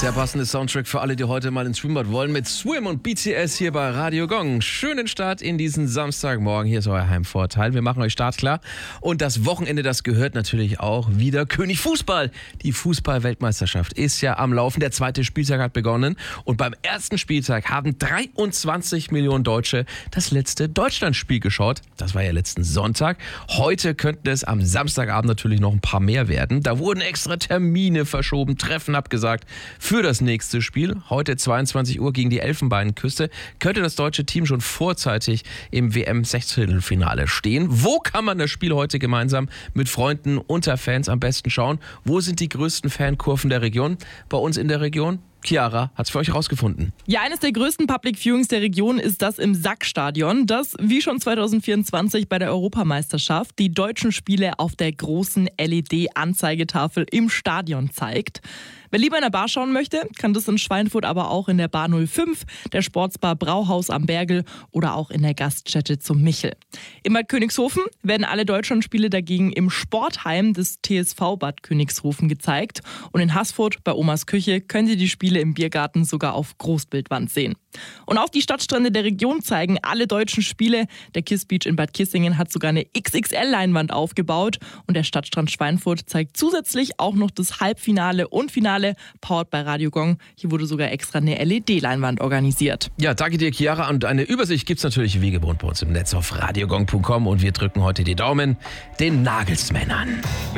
Der passende Soundtrack für alle, die heute mal ins Schwimmbad wollen, mit Swim und BTS hier bei Radio Gong. Schönen Start in diesen Samstagmorgen. Hier ist euer Heimvorteil. Wir machen euch startklar. Und das Wochenende, das gehört natürlich auch wieder König Fußball. Die Fußball-Weltmeisterschaft ist ja am Laufen. Der zweite Spieltag hat begonnen. Und beim ersten Spieltag haben 23 Millionen Deutsche das letzte Deutschlandspiel geschaut. Das war ja letzten Sonntag. Heute könnten es am Samstagabend natürlich noch ein paar mehr werden. Da wurden extra Termine verschoben, Treffen abgesagt. Für das nächste Spiel, heute 22 Uhr gegen die Elfenbeinküste, könnte das deutsche Team schon vorzeitig im WM-Sechzehntelfinale stehen. Wo kann man das Spiel heute gemeinsam mit Freunden unter Fans am besten schauen? Wo sind die größten Fankurven der Region? Bei uns in der Region? Chiara hat's für euch rausgefunden. Ja, eines der größten Public Viewings der Region ist das im Sack-Stadion, das wie schon 2024 bei der Europameisterschaft die deutschen Spiele auf der großen LED-Anzeigetafel im Stadion zeigt. Wer lieber in der Bar schauen möchte, kann das in Schweinfurt aber auch in der Bar 05, der Sportsbar Brauhaus am Bergel oder auch in der Gaststätte zum Michel. In Bad Königshofen werden alle Deutschlandspiele dagegen im Sportheim des TSV Bad Königshofen gezeigt. Und in Haßfurt bei Omas Küche könnt ihr die Spiele im Biergarten sogar auf Großbildwand sehen. Und auch die Stadtstrände der Region zeigen alle deutschen Spiele. Der Kiss Beach in Bad Kissingen hat sogar eine XXL-Leinwand aufgebaut. Und der Stadtstrand Schweinfurt zeigt zusätzlich auch noch das Halbfinale und Finale, powered bei Radio Gong. Hier wurde sogar extra eine LED-Leinwand organisiert. Ja, danke dir, Chiara. Und eine Übersicht gibt's natürlich wie gewohnt bei uns im Netz auf radiogong.com. Und wir drücken heute die Daumen den Nagelsmännern.